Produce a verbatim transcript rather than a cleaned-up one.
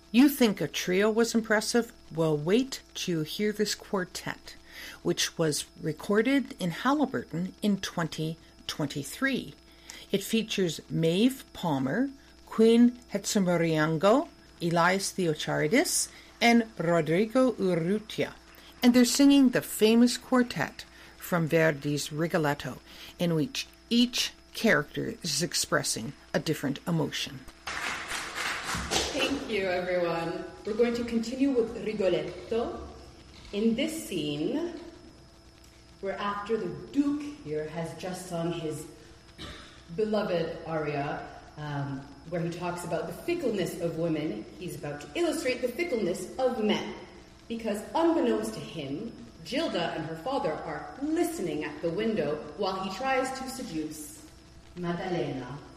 You think a trio was impressive? Well, wait till you hear this quartet, which was recorded in Halliburton in twenty twenty-three. It features Maeve Palmer, Queen Hetzemoриango, Elias Theocharidis, and Rodrigo Urrutia. And they're singing the famous quartet from Verdi's Rigoletto, in which each character is expressing a different emotion. Thank you, everyone. We're going to continue with Rigoletto. In this scene, where after the Duke here has just sung his beloved aria, um, where he talks about the fickleness of women, he's about to illustrate the fickleness of men. Because unbeknownst to him, Gilda and her father are listening at the window while he tries to seduce Maddalena.